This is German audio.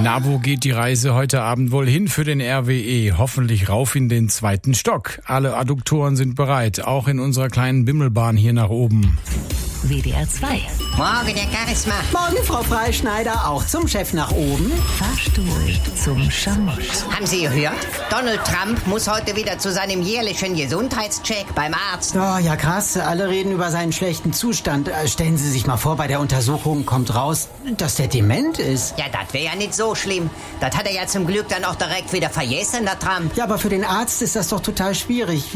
Na, wo geht die Reise heute Abend wohl hin für den RWE? Hoffentlich rauf in den 2. Stock. Alle Adduktoren sind bereit, auch in unserer kleinen Bimmelbahn hier nach oben. WDR 2. Morgen, Herr Charisma. Morgen, Frau Freischneider, auch zum Chef nach oben. Fahrstuhl zum Schamott. Haben Sie gehört? Donald Trump muss heute wieder zu seinem jährlichen Gesundheitscheck beim Arzt. Oh, ja krass, alle reden über seinen schlechten Zustand. Stellen Sie sich mal vor, bei der Untersuchung kommt raus, dass der dement ist. Ja, das wäre ja nicht so schlimm. Das hat er ja zum Glück dann auch direkt wieder vergessen, der Trump. Ja, aber für den Arzt ist das doch total schwierig.